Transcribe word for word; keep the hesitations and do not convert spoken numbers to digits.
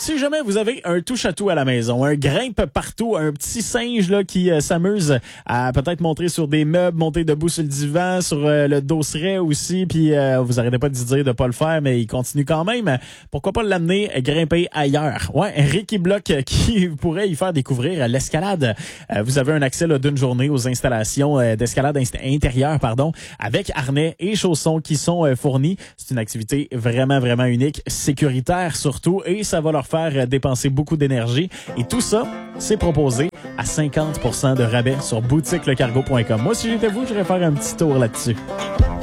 si jamais vous avez un touche-à-tout à la maison, un grimpe partout, un petit singe là qui euh, s'amuse à peut-être monter sur des meubles, monter debout sur le divan, sur euh, le dosseret aussi, puis euh, vous arrêtez pas de dire de pas le faire, mais il continue quand même. Pourquoi pas l'amener grimper ailleurs? Ouais, Ricky Block qui pourrait y faire découvrir l'escalade. Euh, vous avez un accès là, d'une journée aux installations euh, d'escalade inst- intérieure, pardon, avec harnais et chaussons qui sont euh, fournis. C'est une activité vraiment, vraiment unique, sécuritaire surtout, et ça va leur faire euh, dépenser beaucoup d'énergie. Et tout ça, c'est proposé à cinquante pour cent de rabais sur boutique le cargo point com. Moi, si j'étais vous, j'irais faire un petit tour là-dessus.